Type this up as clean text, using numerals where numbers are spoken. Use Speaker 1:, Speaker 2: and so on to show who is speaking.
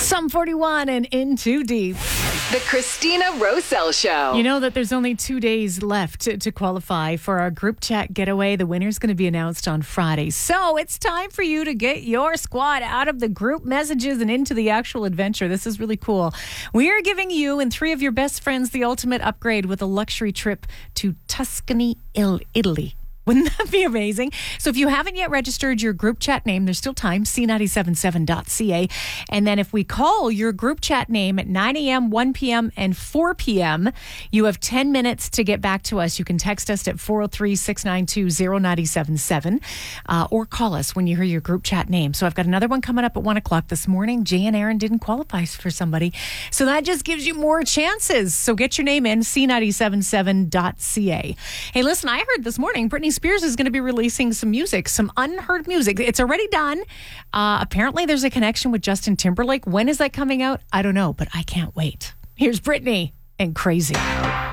Speaker 1: Some 41 and In Too Deep.
Speaker 2: The Christina Rosell Show.
Speaker 1: You know that there's only 2 days left to qualify for our group chat getaway. The winner's going to be announced on Friday. So it's time for you to get your squad out of the group messages and into the actual adventure. This is really cool. We are giving you and 3 of your best friends the ultimate upgrade with a luxury trip to Tuscany, Italy. Wouldn't that be amazing? So if you haven't yet registered your group chat name, there's still time, c977.ca. And then if we call your group chat name at 9 a.m., 1 p.m., and 4 p.m., you have 10 minutes to get back to us. You can text us at 403-692-0977 or call us when you hear your group chat name. So I've got another one coming up at 1 o'clock this morning. Jay and Aaron didn't qualify for somebody. So that just gives you more chances. So get your name in, c977.ca. Hey, listen, I heard this morning Britney Spears is going to be releasing some music, some unheard music. It's already done. Apparently, there's a connection with Justin Timberlake. When is that coming out? I don't know, but I can't wait. Here's Britney and Crazy.